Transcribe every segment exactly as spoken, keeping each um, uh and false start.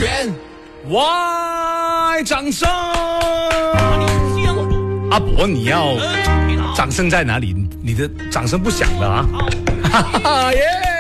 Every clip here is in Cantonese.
元， 喂，掌声！阿伯，你要掌声在哪里？你的掌声不响的啊！哈哈耶！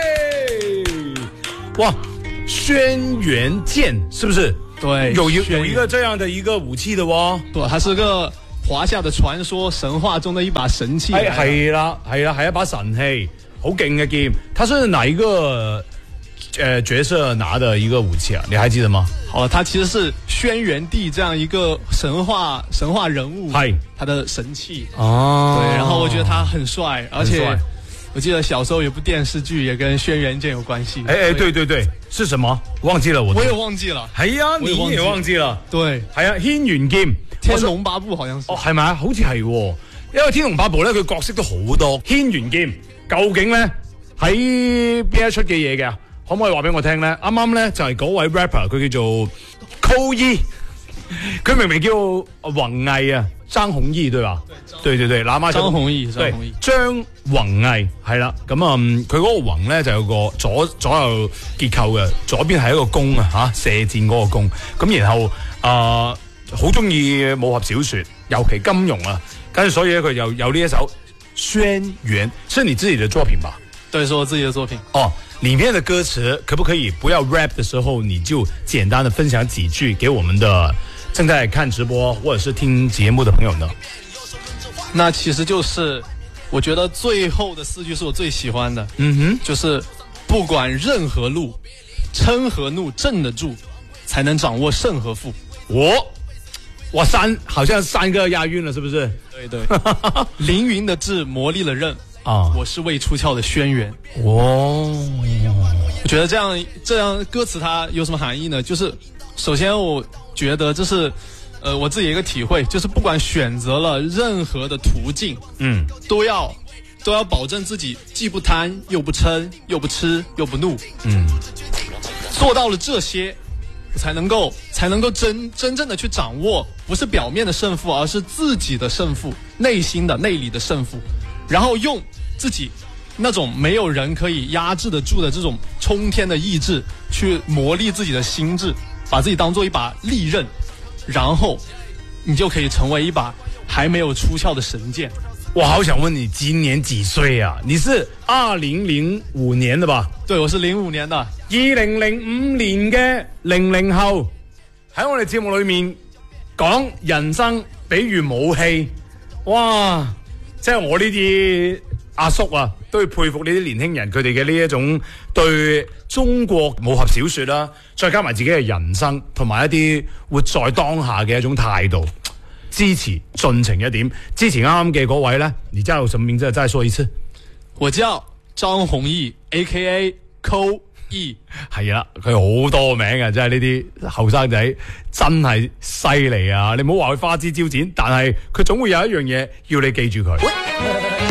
哇，轩辕剑是不是？ 对， 有有有一個這樣的一個武器的喎。 對，它是個華夏的傳說神話中的一把神器。 係係啦係啦，係一把神器，好勁嘅劍。它是哪一個呃角色拿的一個武器啊？你還記得嗎？ 好了，它其實是軒辕帝這樣一個神話神話人物， 係他的神器。 哦， 對，然後我覺得他很帥，而且很帥我記得小時候有部電視劇也跟軒辕劍有關係。 哎哎，對對對，是什麼？忘記了我。 我也忘記了。 係啊，你也忘記了。 對， 係啊，軒辕劍， 天龍八部好像是。 哦，係咪啊？好似係，因為天龍八部咧，佢角色都好多。軒辕劍究竟咧喺邊一出嘅嘢嘅？可唔可以話俾我聽咧？啱啱咧就係嗰位 rapper， 佢叫做 Cole E， 佢明明叫弘毅啊，張弘毅對吧？對對對，嗱媽張弘毅，張弘毅， 張弘毅係啦。咁啊，佢嗰個弘咧就有個左左右結構嘅，左邊係一個弓啊，吓射箭嗰個弓。咁然後啊，好中意武俠小說，尤其金庸啊。跟住所以咧，佢又有呢一首《軒辕》，是你自己的作品吧？ 對，是我自己的作品。 哦，裏面的歌詞可不可以不要 rap 的時候，你就簡單的分享幾句給我們的正在看直播或者是聽節目的朋友呢？ 那其實就是我覺得最後的四句是我最喜歡的。 嗯哼， 就是不管任何路，嗔和怒鎮得住，才能掌握勝和負。 我哇三好像三個押韻了，是不是？ 對對，凌雲的智磨礪了刃啊， 我是未出鞘的軒辕。 哦， 我覺得這樣這樣歌詞它有什麼含義呢？就是首先我覺得這是呃我自己一個體會，就是不管選擇了任何的途徑， 嗯， 都要都要保證自己既不貪又不嗔又不痴又不怒， 嗯， 做到了這些，才能夠才能夠真真正的去掌握，不是表面的勝負，而是自己的勝負，內心的內裡的勝負，然後用自己那種沒有人可以壓制得住的這種衝天的意志，去磨礪自己的心智，把自己當做一把利刃，然後你就可以成為一把還沒有出鞘的神劍。 我好想問你今年幾歲啊？你是二零零五年的吧？ 對，我是零五年的。二零零五年嘅零零後，喺我哋節目裏面講人生比喻武器，哇！即係我呢啲阿叔啊，都要佩服呢啲年輕人，佢哋嘅呢一種對中國武俠小說啦，再加埋自己嘅人生，同埋一啲活在當下嘅一種態度。支持盡情一點，支持啱啱嘅嗰位咧，你叫什麼名字？再說一次。 我叫張弘毅 ，A K A Cole E。 係啦，佢好多名嘅，真係呢啲後生仔真係犀利啊！你唔好話佢花枝招展，但係佢總會有一樣嘢要你記住佢。